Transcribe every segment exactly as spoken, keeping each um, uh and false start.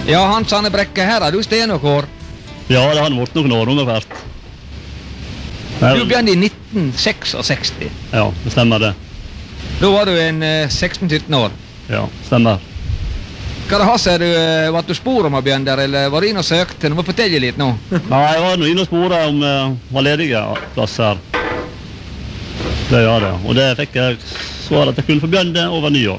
Ja, Hans Arne Brekke, her har du stedet noen år. Ja, det har vært noen år ungefær. Du begynte i nitten sekstiseks. Ja, det stemmer det. Da var du en eh, seksten sytten år. Ja, stemmer. Hva det har seg, du, eh, var du spor om å begynne der, eller var du inn og søkte? Du må fortelle litt nå. Nei, jeg var nå inne og sporet om uh, var ledige plasser. Det gjør det, og det fikk jeg svar at jeg kunne få begynne over nyår.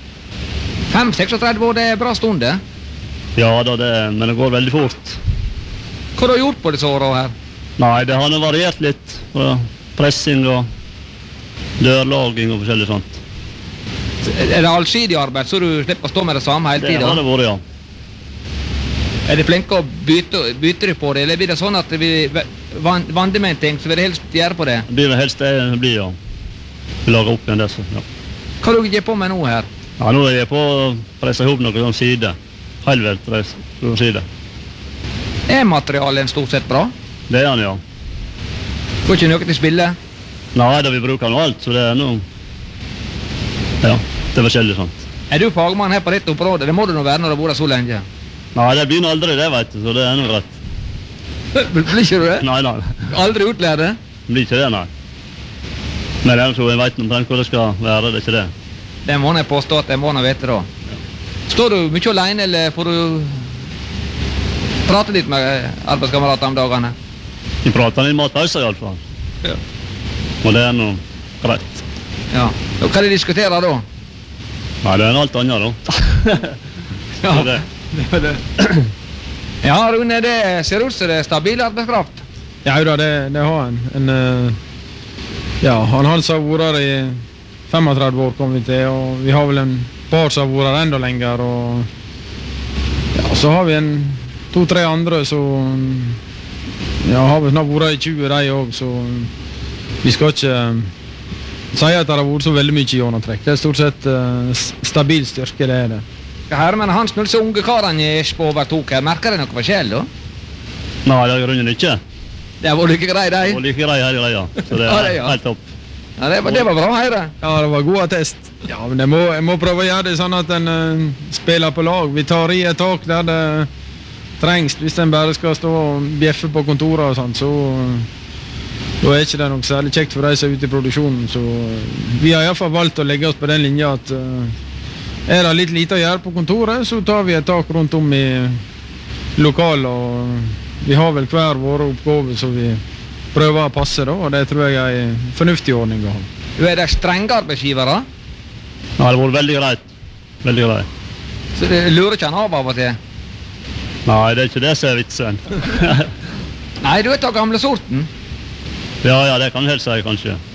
fem seksogtredve år, det er bra stund, det. Ja da, det, men det går veldig fort. Hva har du gjort på disse årene her? Nei, det har nå variert litt. Pressing og dørlaging og forskjellig sånt. Er det allsidig arbeid, så du slipper å stå med det samme hele tiden? Det har det vært, ja. Er de flinke å bytte, bytte på det, eller blir det sånn at det blir vande med en ting, så vil det helst gjøre på det? Det blir det helst det blir, ja. Vi lager opp igjen det, så, ja. Hva har du gjør på med nå her? Ja, nå er jeg på å presse ihop noen sånn side. Halvvelt press, noen side. Er materialen stort sett bra? Det er han, ja. Går ikke noe til spille? Nei, da vi bruker nå alt, så det er noe... Ja, det er forskjellig sånt. Er du fagmann her på dette området? Det må du nå være når du bor der så lenge. Nei, det blir nå aldri det, vet du, så det er noe rett. Blir ikke du det? Nei, nei. Aldri utlære det? Blir ikke det, nei. Men det er så jeg vet omtrent hvor det skal være, det er ikke det. Det må jeg påstå at jeg må nå vite da. Ja. Står du mye alene, eller får du prate litt med arbeidskamerater om dagene? Vi prater litt matpauser i alle fall. Ja. Og det er noe greit. Ja. Og hva de diskuterer da? Nei, det er alt annet da. Ja, det er det. Ja, Rune, det ser ut som det er stabil arbeidskraft. Ja, da, det, det har en. en uh, ja, han Hans har vært i femogtredve år, kom vi til, og vi har vel en par som har vært enda lenger, og ja, så har vi en to-tre andre, så ja, har vi snart vært i tjue de også, så vi skal ikke sier at det har vært så veldig mye i ånetrekk. Det er stort sett uh, stabil styrke, det er det. Her, men Hans, når disse unge karene i Espo overtok her, merker det noe forskjell da? Nei, det er grunnen ikke. Det var like grei, de? Det var like grei her i greia, så det er ja, det, ja. helt topp. Ja, det var, det var bra å høre. Ja, det var god attest. Ja, men jeg må, jeg må prøve å gjøre det sånn at en uh, spiller på lag. Vi tar i et tak der det trengs. Hvis en bare skal stå og bjeffe på kontoret og sånt, så... Uh, Da er ikke det noe særlig kjekt for de som er ute i produksjonen, så vi har i hvert fall valgt å legge oss på den linja at uh, er det litt lite å gjøre på kontoret, så tar vi et tak rundt om i lokal, og vi har vel hver våre oppgaver så vi prøver å passe da, og det tror jeg er en fornuftig ordning å ha. Du er det strenge arbeidsgivere? Ja, det har vært veldig greit. Veldig greit. Så det lurer ikke han av av og til? Nei, det er ikke det som er vitsen. Nei, du er ta gamle sorten. Ja, ja, det kan du helt si, kanskje.